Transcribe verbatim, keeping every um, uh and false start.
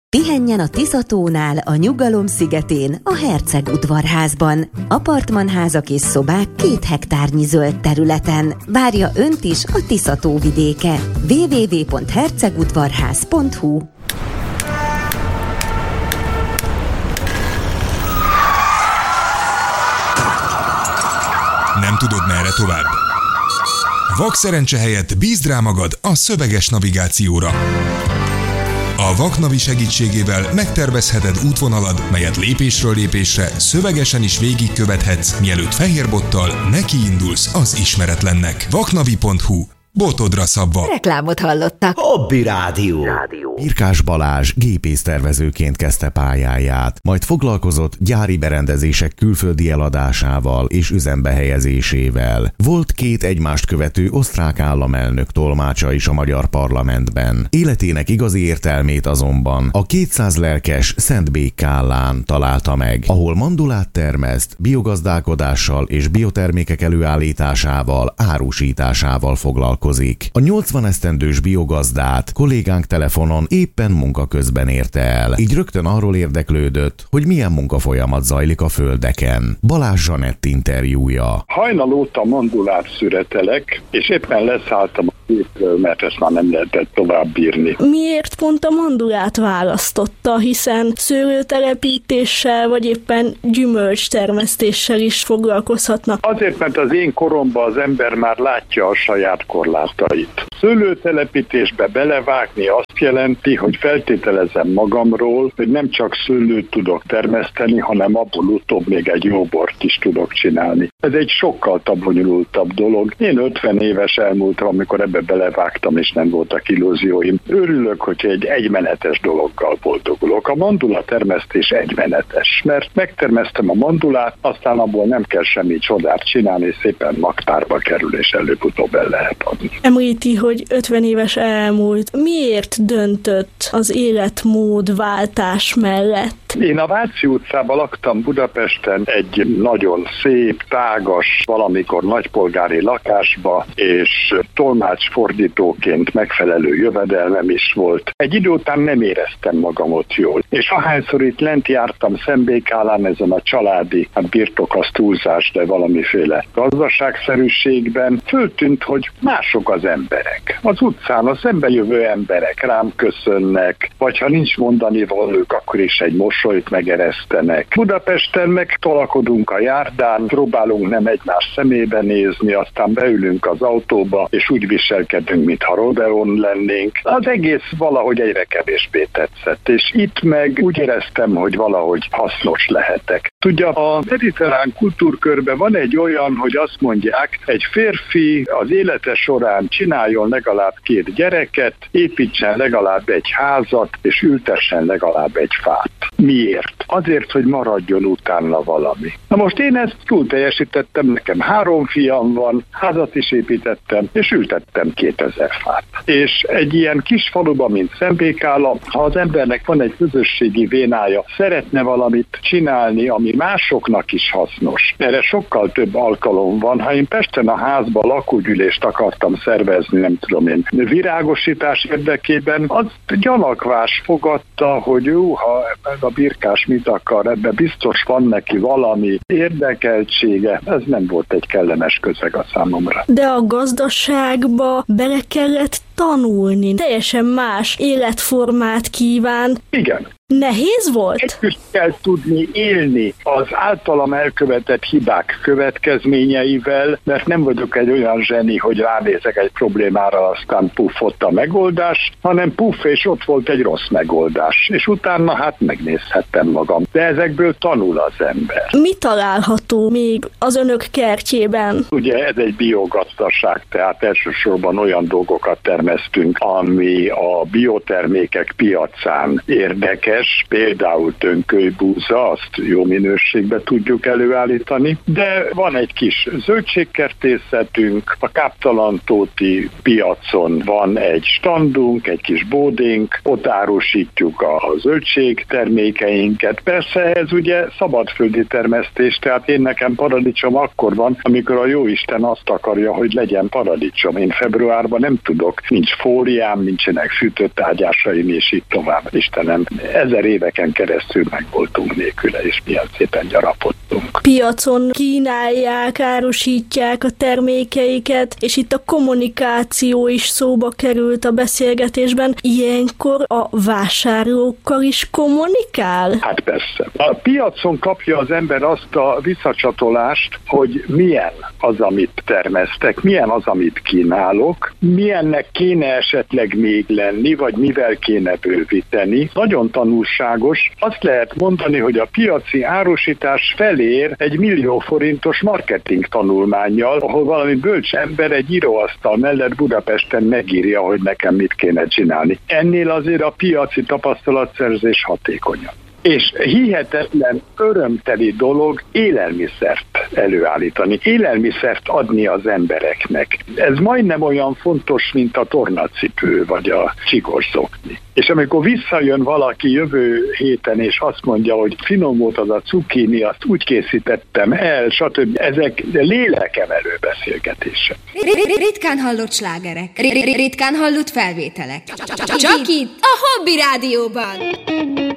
Pihenjen a Tiszatónál, a Nyugalom szigetén, a Herceg udvarházban. Apartmanházak és szobák két hektárnyi zöld területen. Várja önt is a Tiszató vidéke. double-u double-u double-u pont hercegudvarház pont hu. Nem tudod, merre tovább? Vakszerencse helyett bízd rá magad a szöveges navigációra. A Vaknavi segítségével megtervezheted útvonalad, melyet lépésről lépésre szövegesen is végigkövethetsz, mielőtt fehérbottal nekiindulsz az ismeretlennek. vaknavi pont hu. Botodra szabva. Reklámot hallottak. Hobby Rádió. Irkás Balázs gépésztervezőként kezdte pályáját, majd foglalkozott gyári berendezések külföldi eladásával és üzembe helyezésével. Volt két egymást követő osztrák államelnök tolmácsa is a magyar parlamentben. Életének igazi értelmét azonban a kétszáz lelkes Szentbék-Kállán találta meg, ahol mandulát termeszt, biogazdálkodással és biotermékek előállításával, árusításával foglalkozik. A nyolcvan esztendős biogazdát kollégánk telefonon éppen munka közben érte el. Így rögtön arról érdeklődött, hogy milyen munkafolyamat zajlik a földeken. Balázs Zsanett interjúja. Hajnal óta mandulát szüretelek, és éppen leszálltam a gépről, mert ezt már nem lehetett tovább bírni. Miért pont a mandulát választotta, hiszen szőlőtelepítéssel vagy éppen gyümölcstermesztéssel is foglalkozhatna? Azért, mert az én koromban az ember már látja a saját korlátait. Szőlőtelepítésbe belevágni azt jelenti, hogy feltételezem magamról, hogy nem csak szőlőt tudok termeszteni, hanem abból utóbb még egy jó bort is tudok csinálni. Ez egy sokkal bonyolultabb dolog. Én ötven éves elmúltam, amikor ebbe belevágtam, és nem voltak illúzióim. Örülök, hogy egy egymenetes dologgal boldogulok. A mandula termesztés egymenetes, mert megtermesztem a mandulát, aztán abból nem kell semmi csodát csinálni, és szépen magtárba kerül, és előbb-utóbb el lehet adni. Említi, hogy ötven éves elmúlt. Miért döntött az életmódváltás mellett? Én a Váci utcában laktam Budapesten egy nagyon szép, tágas, valamikor nagypolgári lakásba, és tolmácsfordítóként megfelelő jövedelmem is volt. Egy idő után nem éreztem magam ott jól. És ahányszor itt lent jártam Szentbék-Kállán ezen a családi, hát birtok az túlzás, de valamiféle gazdaságszerűségben, föltűnt, hogy mások az emberek. Az utcán a szembejövő emberek rám köszönnek, vagy ha nincs mondani valók, akkor is egy mosolyt megeresztenek. Budapesten meg tolakodunk a járdán, próbálunk nem egymás szemébe nézni, aztán beülünk az autóba, és úgy viselkedünk, mintha rodeón lennénk. Az egész valahogy egyre kevésbé tetszett, és itt meg úgy éreztem, hogy valahogy hasznos lehetek. Tudja, a mediterrán kultúrkörben van egy olyan, hogy azt mondják, egy férfi az élete során csináljon legalább két gyereket, építsen legalább egy házat, és ültessen legalább egy fát. Miért? Azért, hogy maradjon utána valami. Na most én ezt túl teljesítettem, nekem három fiam van, házat is építettem, és ültettem kétezer fát. És egy ilyen kis faluban, mint Szentbék-Kála, ha az embernek van egy közösségi vénája, szeretne valamit csinálni, ami másoknak is hasznos. Erre sokkal több alkalom van. Ha én Pesten a házban lakógyűlést akartam szervezni, nem tudom én, virágosítás érdekében, az gyanakvás fogadta, hogy jó, ha ez a birkás mit akar, ebben biztos van neki valami érdekeltsége. Ez nem volt egy kellemes közeg a számomra. De a gazdaságba bele kellett tanulni. Teljesen más életformát kíván. Igen. Nehéz volt? Együtt kell tudni élni az általam elkövetett hibák következményeivel, mert nem vagyok egy olyan zseni, hogy ránézek egy problémára, aztán puff, ott a megoldás, hanem puff, és ott volt egy rossz megoldás. És utána hát megnézhettem magam. De ezekből tanul az ember. Mi található még az önök kertjében? Ugye ez egy biogazdaság, tehát elsősorban olyan dolgokat termesztünk, ami a biotermékek piacán érdekes, helyes, például tönkölybúza, azt jó minőségben tudjuk előállítani, de van egy kis zöldségkertészetünk, a Káptalantóti piacon van egy standunk, egy kis bódénk, ott árusítjuk a zöldségtermékeinket. Persze ez ugye szabadföldi termesztés, tehát én nekem paradicsom akkor van, amikor a jóisten azt akarja, hogy legyen paradicsom. Én februárban nem tudok, nincs fóliám, nincsenek fűtőtárgyásaim, és így tovább. Istenem, ezer éveken keresztül megvoltunk nélküle, és milyen szépen gyarapodtunk. Piacon kínálják, árusítják a termékeiket, és itt a kommunikáció is szóba került a beszélgetésben. Ilyenkor a vásárlókkal is kommunikál? Hát persze. A piacon kapja az ember azt a visszacsatolást, hogy milyen az, amit termesztek, milyen az, amit kínálok, milyennek kéne esetleg még lenni, vagy mivel kéne bővíteni. Nagyon tanulságos. Azt lehet mondani, hogy a piaci árusítás felér egy millió forintos marketing tanulmánnyal, ahol valami bölcs ember egy íróasztal mellett Budapesten megírja, hogy nekem mit kéne csinálni. Ennél azért a piaci tapasztalatszerzés hatékonyabb. És hihetetlen örömteli dolog élelmiszert előállítani, élelmiszert adni az embereknek. Ez majdnem olyan fontos, mint a tornacipő vagy a csigorzokni. És amikor visszajön valaki jövő héten, és azt mondja, hogy finom volt az a cukkini, azt úgy készítettem el, stb. Ezek lélekemelő beszélgetések. Ritkán hallott slágerek, ritkán hallott felvételek. Csak itt, a Hobby Rádióban.